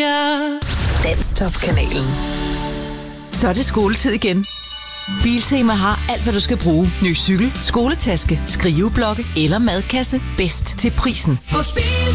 mere. Danstop-kanalen. Så er det skoletid igen. Biltema har alt, hvad du skal bruge. Ny cykel, skoletaske, skriveblokke eller madkasse. Bedst til prisen. Hos Biltema.